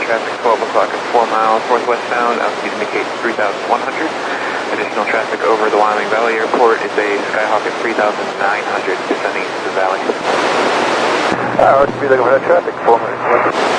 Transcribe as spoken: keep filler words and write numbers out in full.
traffic twelve o'clock at four miles northwest bound, altitude indicates three thousand one hundred. Additional traffic over the Wyoming Valley Airport is a Skyhawk at three thousand nine hundred descending into the valley. Alright, be looking for that traffic, four minutes.